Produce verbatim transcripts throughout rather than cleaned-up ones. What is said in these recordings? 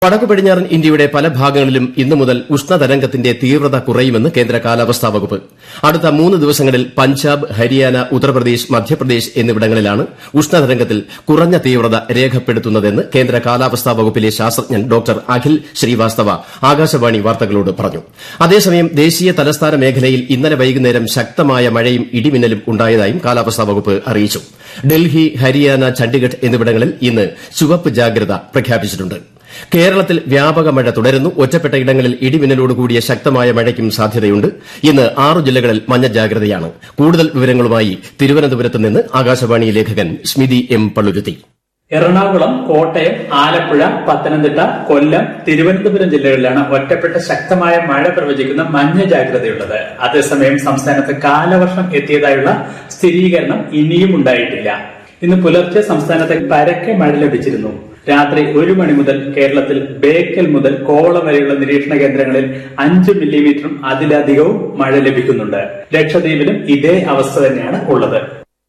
വടക്കു പടിഞ്ഞാറൻ ഇന്ത്യയുടെ പല ഭാഗങ്ങളിലും ഇന്നു മുതൽ ഉഷ്ണതരംഗത്തിന്റെ തീവ്രത കുറയുമെന്ന് കേന്ദ്ര കാലാവസ്ഥാ വകുപ്പ്. അടുത്ത മൂന്ന് ദിവസങ്ങളിൽ പഞ്ചാബ്, ഹരിയാന, ഉത്തർപ്രദേശ്, മധ്യപ്രദേശ് എന്നിവിടങ്ങളിലാണ് ഉഷ്ണതരംഗത്തിൽ കുറഞ്ഞ തീവ്രത രേഖപ്പെടുത്തുന്നതെന്ന് കേന്ദ്ര കാലാവസ്ഥാ വകുപ്പിലെ ശാസ്ത്രജ്ഞൻ ഡോക്ടർ അഖിൽ ശ്രീവാസ്തവ ആകാശവാണി വാർത്തകളോട് പറഞ്ഞു. അതേസമയം ദേശീയ തലസ്ഥാന മേഖലയിൽ ഇന്നലെ വൈകുന്നേരം ശക്തമായ മഴയും ഇടിമിന്നലും ഉണ്ടായതായും കാലാവസ്ഥാ വകുപ്പ് അറിയിച്ചു. ഡൽഹി, ഹരിയാന, ചണ്ഡിഗഡ് എന്നിവിടങ്ങളിൽ ഇന്ന് ചുവപ്പ് ജാഗ്രത പ്രഖ്യാപിച്ചിട്ടുണ്ട്. കേരളത്തിൽ വ്യാപക മഴ തുടരുന്നു. ഒറ്റപ്പെട്ട ഇടങ്ങളിൽ ഇടിമിന്നലോടുകൂടിയ ശക്തമായ മഴയ്ക്കും സാധ്യതയുണ്ട്. ഇന്ന് ആറു ജില്ലകളിൽ മഞ്ഞ ജാഗ്രതയാണ്. കൂടുതൽ വിവരങ്ങളുമായി തിരുവനന്തപുരത്ത് നിന്ന് ആകാശവാണി ലേഖകൻ സ്മിതി എം പള്ളുരുത്തി. എറണാകുളം, കോട്ടയം, ആലപ്പുഴ, പത്തനംതിട്ട, കൊല്ലം, തിരുവനന്തപുരം ജില്ലകളിലാണ് ഒറ്റപ്പെട്ട ശക്തമായ മഴ പ്രവചിക്കുന്ന മഞ്ഞ ജാഗ്രതയുള്ളത്. അതേസമയം സംസ്ഥാനത്ത് കാലവർഷം എത്തിയതായുള്ള സ്ഥിരീകരണം ഇനിയും ഉണ്ടായിട്ടില്ല. ഇന്ന് പുലർച്ചെ സംസ്ഥാനത്ത് പരക്കെ മഴ ലഭിച്ചിരുന്നു. രാത്രി ഒരു മണി മുതൽ കേരളത്തിൽ ബേക്കൽ മുതൽ കോവളം വരെയുള്ള നിരീക്ഷണ കേന്ദ്രങ്ങളിൽ അഞ്ച് മില്ലിമീറ്ററും അതിലധികവും മഴ ലഭിക്കുന്നുണ്ട്. ലക്ഷദ്വീപിലും ഇതേ അവസ്ഥ തന്നെയാണ് ഉള്ളത്.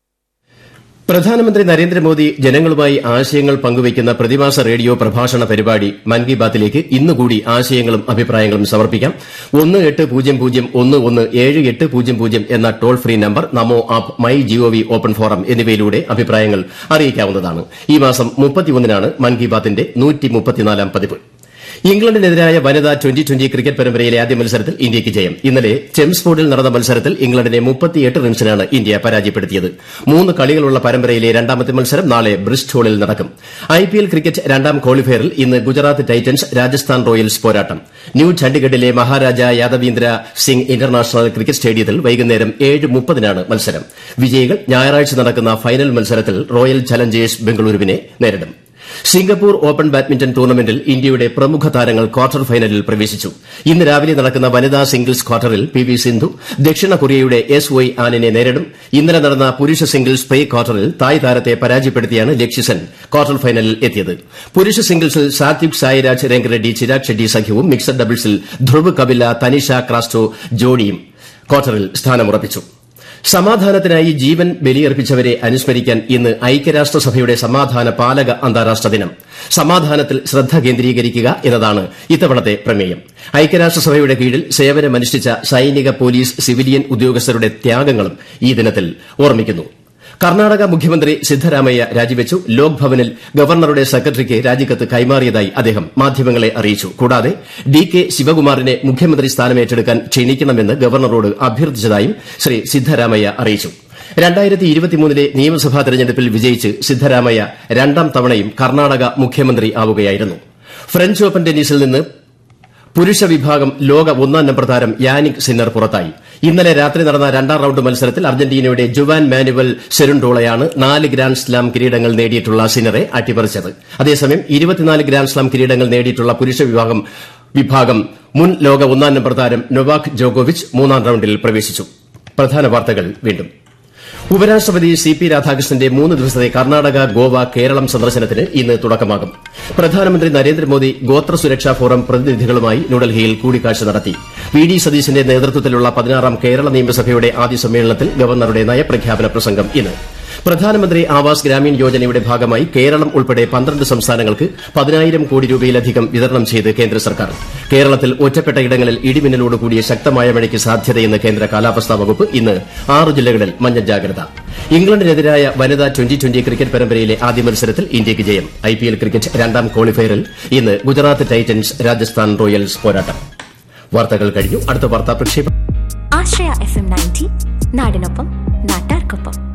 പ്രധാനമന്ത്രി നരേന്ദ്രമോദി ജനങ്ങളുമായി ആശയങ്ങൾ പങ്കുവയ്ക്കുന്ന പ്രതിമാസ റേഡിയോ പ്രഭാഷണ പരിപാടി മൻ കി ബാത്തിലേക്ക് ഇന്നുകൂടി ആശയങ്ങളും അഭിപ്രായങ്ങളും സമർപ്പിക്കാം. ഒന്ന് എട്ട് പൂജ്യം പൂജ്യം ഒന്ന് ഒന്ന് ഏഴ് എട്ട് പൂജ്യം പൂജ്യം എന്ന toll free number, Namo app, my G O V open forum എന്നിവയിലൂടെ അഭിപ്രായങ്ങൾ അറിയിക്കാവുന്നതാണ്. ഈ മാസം മുപ്പത്തിയൊന്നിനാണ് മൻ കി ബാത്തിന്റെ നൂറ്റി മുപ്പത്തിനാലാം പതിപ്പ്. ഇംഗ്ലണ്ടിനെതിരായ വനിതാ ട്വന്റി ട്വന്റി ക്രിക്കറ്റ് പരമ്പരയിലെ ആദ്യ മത്സരത്തിൽ ഇന്ത്യയ്ക്ക് ജയം. ഇന്നലെ ചെംസ്ഫോർഡിൽ നടന്ന മത്സരത്തിൽ ഇംഗ്ലണ്ടിനെ മുപ്പത്തിയെട്ട് റൺസിനാണ് ഇന്ത്യ പരാജയപ്പെടുത്തിയത്. മൂന്ന് കളികളുള്ള പരമ്പരയിലെ രണ്ടാമത്തെ മത്സരം നാളെ ബ്രിസ്റ്റോളിൽ നടക്കും. ഐപിഎൽ ക്രിക്കറ്റ് രണ്ടാം ക്വാളിഫയറിൽ ഇന്ന് ഗുജറാത്ത് ടൈറ്റൻസ് രാജസ്ഥാൻ റോയൽസ് പോരാട്ടം. New ചണ്ഡിഗഡിലെ Maharaja Yadavindra Singh international cricket സ്റ്റേഡിയത്തിൽ വൈകുന്നേരം ഏഴ് മുപ്പതിനാണ് മത്സരം. വിജയികൾ ഞായറാഴ്ച നടക്കുന്ന ഫൈനൽ മത്സരത്തിൽ റോയൽ ചലഞ്ചേഴ്സ് ബംഗളൂരുവിനെ നേരിടും. സിംഗപ്പൂർ ഓപ്പൺ ബാഡ്മിന്റൺ ടൂർണമെന്റിൽ ഇന്ത്യയുടെ പ്രമുഖ താരങ്ങൾ ക്വാർട്ടർ ഫൈനലിൽ പ്രവേശിച്ചു. ഇന്ന് രാവിലെ നടക്കുന്ന വനിതാ സിംഗിൾസ് ക്വാർട്ടറിൽ പി വി സിന്ധു ദക്ഷിണ കൊറിയയുടെ എസ് വൈ ആനിനെ നേരിടും. ഇന്നലെ നടന്ന പുരുഷ സിംഗിൾസ് പ്രീ ക്വാർട്ടറിൽ തായ് താരത്തെ പരാജയപ്പെടുത്തിയാണ് ലക്ഷ്യസെൻ ക്വാർട്ടർ ഫൈനലിൽ എത്തിയത്. പുരുഷ സിംഗിൾസിൽ സാത്വിക് സായിരാജ് രംഗറെഡ്ഡി ചിരാഗ് ഷെട്ടി സഖ്യവും മിക്സഡ് ഡബിൾസിൽ ധ്രുവ് കപില തനിഷ ക്രാസ്റ്റോ ജോഡിയും ക്വാർട്ടറിൽ സ്ഥാനമുറപ്പിച്ചു. സമാധാനത്തിനായി ജീവൻ ബലിയർപ്പിച്ചവരെ അനുസ്മരിക്കാൻ ഇന്ന് ഐക്യരാഷ്ട്രസഭയുടെ സമാധാന പാലക അന്താരാഷ്ട്ര ദിനം. സമാധാനത്തിൽ ശ്രദ്ധ കേന്ദ്രീകരിക്കുക എന്നതാണ് ഇത്തവണത്തെ പ്രമേയം. ഐക്യരാഷ്ട്രസഭയുടെ കീഴിൽ സേവനമനുഷ്ഠിച്ച സൈനിക, പോലീസ്, സിവിലിയൻ ഉദ്യോഗസ്ഥരുടെ ത്യാഗങ്ങളും ഈ ദിനത്തിൽ ഓർമ്മിക്കുന്നു. കർണാടക മുഖ്യമന്ത്രി സിദ്ധരാമയ്യ രാജിവെച്ചു. ലോക് ഭവനിൽ ഗവർണറുടെ സെക്രട്ടറിക്ക് രാജിക്കത്ത് കൈമാറിയതായി അദ്ദേഹം മാധ്യമങ്ങളെ അറിയിച്ചു. കൂടാതെ ഡി കെ ശിവകുമാറിനെ മുഖ്യമന്ത്രി സ്ഥാനമേറ്റെടുക്കാൻ ക്ഷണിക്കണമെന്ന് ഗവർണറോട് അഭ്യർത്ഥിച്ചതായും ശ്രീ സിദ്ധരാമയ്യ അറിയിച്ചു. രണ്ടായിരത്തി ഇരുപത്തിമൂന്നിലെ നിയമസഭാ തെരഞ്ഞെടുപ്പിൽ വിജയിച്ച് സിദ്ധരാമയ്യ രണ്ടാം തവണയും കർണാടക മുഖ്യമന്ത്രി ആവുകയായിരുന്നു. ഫ്രഞ്ച് ഓപ്പൺ ടെന്നീസിൽ നിന്ന് പുരുഷ വിഭാഗം ലോക ഒന്നാം നമ്പർ താരം യാനിക് സിന്നർ പുറത്തായി. ഇന്നലെ രാത്രി നടന്ന രണ്ടാം റൌണ്ട് മത്സരത്തിൽ അർജന്റീനയുടെ ജുവാൻ മാനുവൽ സെരുണ്ടോളയാണ് നാല് ഗ്രാൻഡ് സ്ലാം കിരീടങ്ങൾ നേടിയിട്ടുള്ള സിന്നറെ അട്ടിമറിച്ചത്. അതേസമയം ഇരുപത്തിനാല് ഗ്രാൻഡ് സ്ലാം കിരീടങ്ങൾ നേടിയിട്ടുള്ള പുരുഷ വിഭാഗം വിഭാഗം മുൻ ലോക ഒന്നാം നമ്പർ താരം നൊവാക് ജോക്കോവിച്ച് മൂന്നാം റൌണ്ടിൽ പ്രവേശിച്ചു. പ്രധാന വാർത്തകൾ വീണ്ടും. ഉപരാഷ്ട്രപതി സി പി രാധാകൃഷ്ണന്റെ മൂന്ന് ദിവസത്തെ കർണാടക, ഗോവ, കേരളം സന്ദർശനത്തിന് ഇന്ന് തുടക്കമാകും. പ്രധാനമന്ത്രി നരേന്ദ്രമോദി ഗോത്ര സുരക്ഷാ ഫോറം പ്രതിനിധികളുമായി ന്യൂഡൽഹിയിൽ കൂടിക്കാഴ്ച നടത്തി. വി ഡി സതീശന്റെ നേതൃത്വത്തിലുള്ള പതിനാറാം കേരള നിയമസഭയുടെ ആദ്യ സമ്മേളനത്തിൽ ഗവർണറുടെ നയപ്രഖ്യാപന പ്രസംഗം ഇന്ന്. പ്രധാനമന്ത്രി ആവാസ് ഗ്രാമീൺ യോജനയുടെ ഭാഗമായി കേരളം ഉൾപ്പെടെ പന്ത്രണ്ട് സംസ്ഥാനങ്ങൾക്ക് പതിനായിരം കോടി രൂപയിലധികം വിതരണം ചെയ്ത് കേന്ദ്ര സർക്കാർ. കേരളത്തിൽ ഒറ്റപ്പെട്ട ഇടങ്ങളിൽ ഇടിമിന്നലോടുകൂടിയ ശക്തമായ മഴയ്ക്ക് സാധ്യതയെന്ന് കേന്ദ്ര കാലാവസ്ഥാ വകുപ്പ്. ഇന്ന് ആറ് ജില്ലകളിൽ മഞ്ഞ ജാഗ്രത. ഇംഗ്ലണ്ടിനെതിരായ വനിതാ ട്വന്റി ട്വന്റി ക്രിക്കറ്റ് പരമ്പരയിലെ ആദ്യ മത്സരത്തിൽ ഇന്ത്യയ്ക്ക് ജയം. ഐപിഎൽ ക്രിക്കറ്റ് രണ്ടാം ക്വാളിഫയറിൽ ഇന്ന് ഗുജറാത്ത് ടൈറ്റൻസ് രാജസ്ഥാൻ റോയൽസ് പോരാട്ടം. വാർത്തകൾ കഴിഞ്ഞു. അടുത്ത വാർത്താ പ്രക്ഷേപണം ആശ്രയ എഫ് എം നയൻറ്റി നാടിനൊപ്പം നാട്ടാർക്കൊപ്പം.